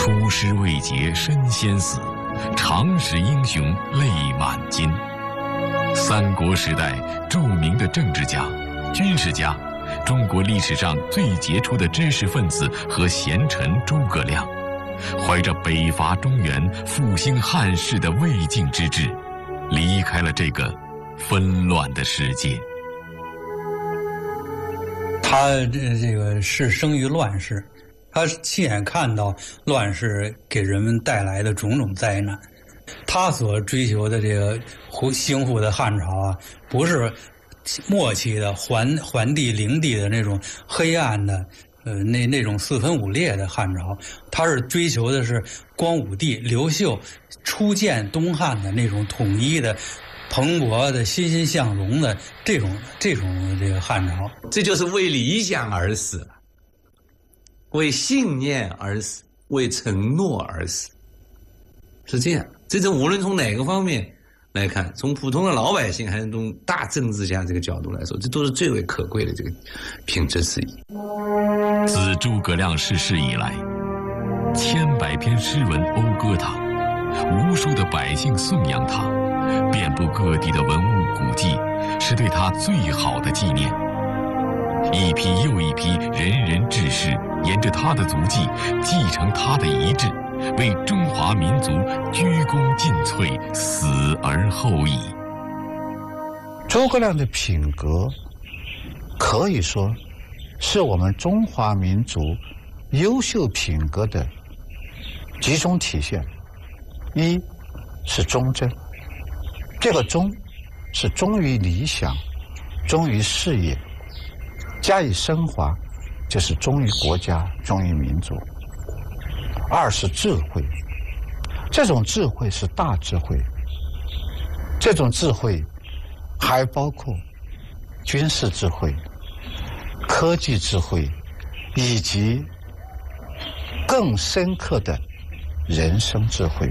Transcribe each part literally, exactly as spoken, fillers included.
出师未捷身先死，常使英雄泪满襟。三国时代著名的政治家、军事家，中国历史上最杰出的知识分子和贤臣诸葛亮，怀着北伐中原、复兴汉室的未竟之志，离开了这个纷乱的世界。 他这这个是生于乱世，他亲眼看到乱世给人们带来的种种灾难。他所追求的这个兴复的汉朝啊，不是末期的桓桓帝、灵帝的那种黑暗的，呃，那那种四分五裂的汉朝，他是追求的是光武帝刘秀初建东汉的那种统一的、蓬勃的、欣欣向荣的这种这种这个汉朝。 这就是为理想而死，为信念而死，为承诺而死，是这样。这种无论从哪个方面来看，从普通的老百姓还是从大政治家这个角度来说，这都是最为可贵的这个品质之一。 自诸葛亮逝世以来，千百篇诗文讴歌他，无数的百姓颂扬他，遍布各地的文物古迹是对他最好的纪念。一批又一批仁人志士沿着他的足迹，继承他的遗志，为中华民族鞠躬尽瘁，死而后已。 诸葛亮的品格可以说是我们中华民族优秀品格的集中体现。一是忠贞，这个忠是忠于理想，忠于事业，加以升华就是忠于国家，忠于民族。二是智慧，这种智慧是大智慧，这种智慧还包括军事智慧、科技智慧，以及更深刻的人生智慧。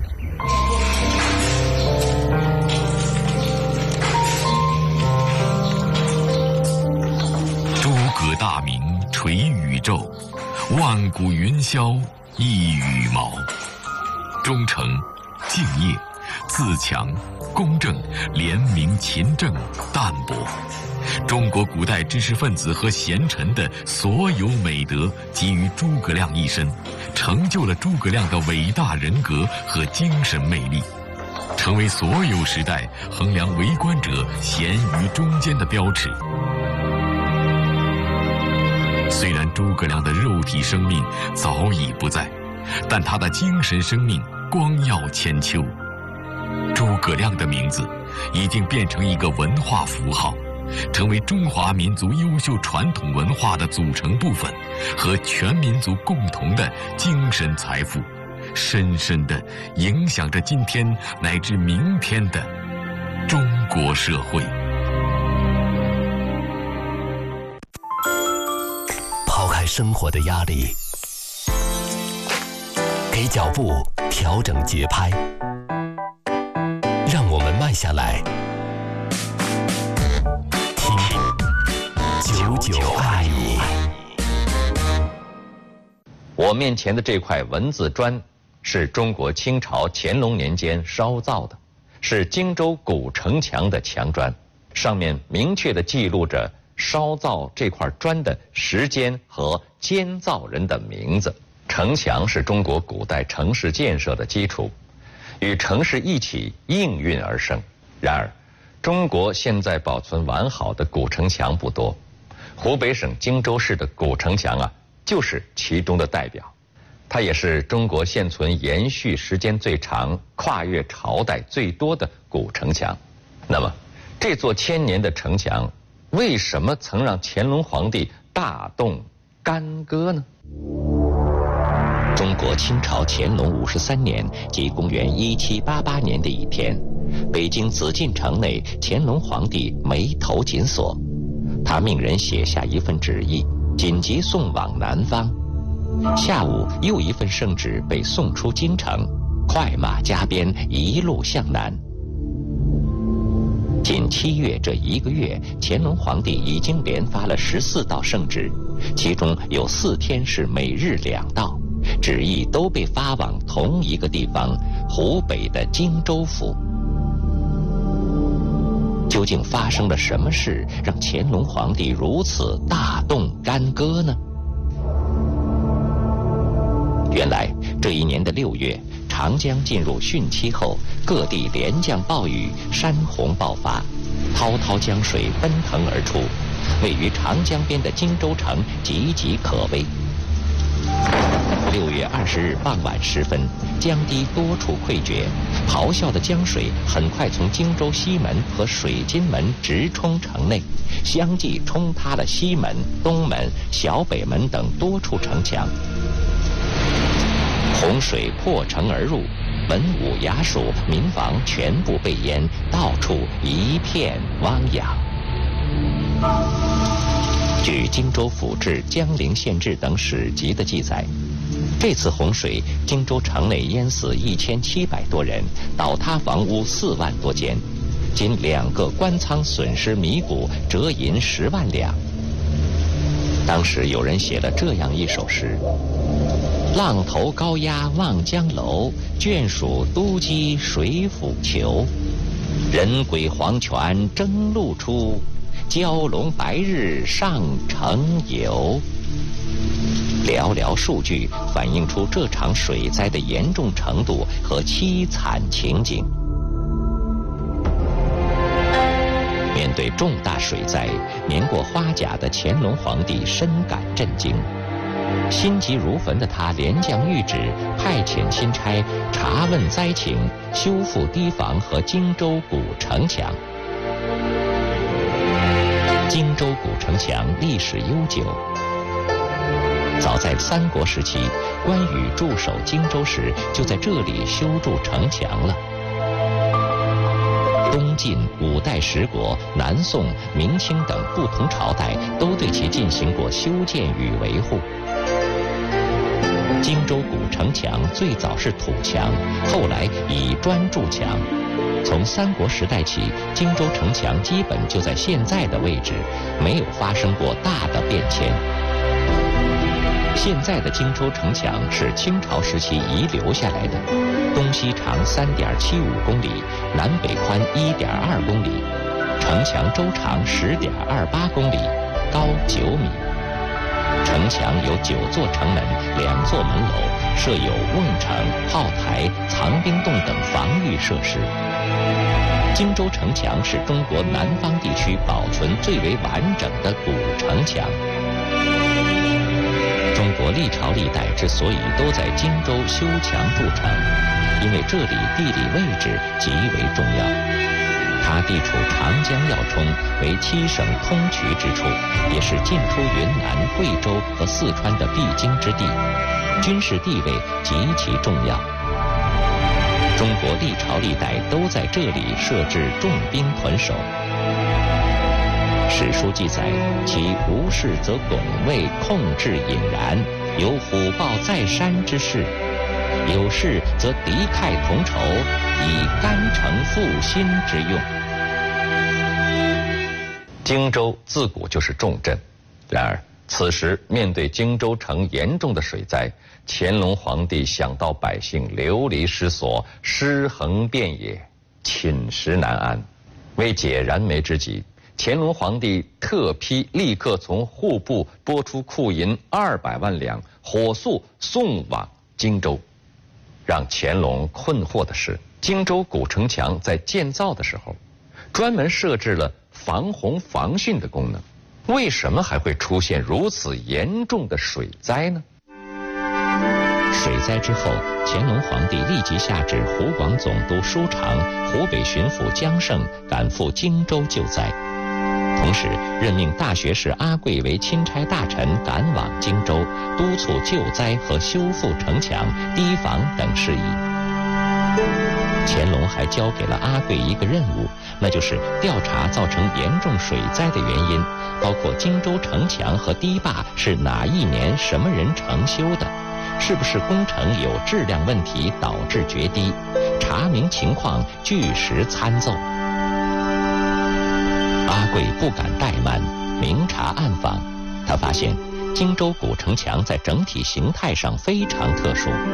诸葛大名垂宇宙，万古云霄一羽毛。忠诚、敬业、自强、公正、廉明、勤政、淡泊，中国古代知识分子和贤臣的所有美德集于诸葛亮一身，成就了诸葛亮的伟大人格和精神魅力，成为所有时代衡量为官者贤于中间的标尺。虽然诸葛亮的肉体生命早已不在，但他的精神生命光耀千秋。诸葛亮的名字已经变成一个文化符号，成为中华民族优秀传统文化的组成部分和全民族共同的精神财富，深深地影响着今天乃至明天的中国社会。 抛开生活的压力，给脚步调整节拍，让我们慢下来，听九九爱你。 我面前的这块文字砖是中国清朝乾隆年间烧造的，是荆州古城墙的墙砖，上面明确地记录着烧造这块砖的时间和监造人的名字。城墙是中国古代城市建设的基础，与城市一起应运而生。然而，中国现在保存完好的古城墙不多，湖北省荆州市的古城墙啊，就是其中的代表。它也是中国现存延续时间最长、跨越朝代最多的古城墙。那么，这座千年的城墙，为什么曾让乾隆皇帝大动干戈呢？ 中国清朝乾隆五十三年，即公元一七八八年的一天，北京紫禁城内，乾隆皇帝眉头紧锁，他命人写下一份旨意，紧急送往南方。下午，又一份圣旨被送出京城，快马加鞭，一路向南。仅七月这一个月，乾隆皇帝已经连发了十四道圣旨，其中有四天是每日两道， 旨意都被发往同一个地方——湖北的荆州府。究竟发生了什么事，让乾隆皇帝如此大动干戈呢？原来这一年的六月，长江进入汛期后，各地连降暴雨，山洪爆发，滔滔江水奔腾而出，位于长江边的荆州城岌岌可危。六月二十日傍晚时分，江堤多处溃决，咆哮的江水很快从荆州西门和水津门直冲城内，相继冲塌了西门、东门、小北门等多处城墙。洪水破城而入，文武衙署、民房全部被淹，到处一片汪洋。据《荆州府志》《江陵县志》等史籍的记载，这次洪水，荆州城内淹死一千七百多人，倒塌房屋四万多间，仅两个官仓损失米谷折银十万两。当时有人写了这样一首诗：浪头高压望江楼，眷属都矶水府囚。人鬼黄泉争路出，蛟龙白日上城游。寥寥数句反映出这场水灾的严重程度和凄惨情景。面对重大水灾，年过花甲的乾隆皇帝深感震惊，心急如焚的他连降谕旨，派遣钦差查问灾情，修复堤防和荆州古城墙。荆州古城墙历史悠久，早在三国时期，关羽驻守荆州时就在这里修筑城墙了。东晋、五代十国、南宋、明清等不同朝代都对其进行过修建与维护。荆州古城墙最早是土墙，后来以砖筑墙。从三国时代起，荆州城墙基本就在现在的位置，没有发生过大的变迁。现在的荆州城墙是清朝时期遗留下来的，东西长三点七五公里，南北宽一点二公里，城墙周长十点二八公里，高九米。城墙有九座城门、两座门楼，设有瓮城、炮台、藏兵洞等防御设施。荆州城墙是中国南方地区保存最为完整的古城墙。中国历朝历代之所以都在荆州修墙筑城，因为这里地理位置极为重要。它地处长江要冲，为七省通衢之处，也是进出云南、贵州和四川的必经之地，军事地位极其重要。中国历朝历代都在这里设置重兵屯守。史书记载，其无事则拱卫，控制隐然，有虎豹在山之势；有事则敌忾同仇，以干城复兴之用。 荆州自古就是重镇，然而此时面对荆州城严重的水灾，乾隆皇帝想到百姓流离失所，尸横遍野，寝食难安。为解燃眉之急，乾隆皇帝特批立刻从户部拨出库银二百万两，火速送往荆州。让乾隆困惑的是，荆州古城墙在建造的时候，专门设置了防洪防汛的功能，为什么还会出现如此严重的水灾呢？ 水灾之后，乾隆皇帝立即下旨湖广总督舒长、湖北巡抚江胜赶赴荆州救灾，同时任命大学士阿贵为钦差大臣赶往荆州，督促救灾和修复城墙、堤防等事宜。乾隆还交给了阿贵一个任务，那就是调查造成严重水灾的原因，包括荆州城墙和堤坝是哪一年什么人承修的，是不是工程有质量问题导致决堤，查明情况，据实参奏。阿贵不敢怠慢，明察暗访，他发现荆州古城墙在整体形态上非常特殊，